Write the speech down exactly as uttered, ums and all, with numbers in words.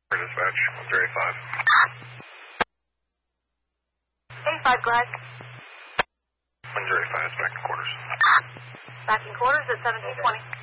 Dispatch, one zero five. Hey, five, go ahead. one zero five, back in quarters. Back in quarters at seventeen twenty.